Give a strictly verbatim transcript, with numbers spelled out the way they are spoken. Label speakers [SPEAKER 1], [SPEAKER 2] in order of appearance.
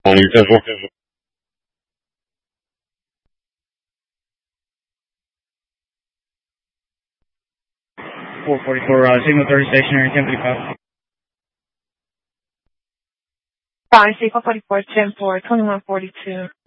[SPEAKER 1] 你再说。
[SPEAKER 2] four forty-four, uh, signal thirty stationary, ten fifty-five.
[SPEAKER 3] Five, Signal forty-four, ten four, twenty-one forty-two.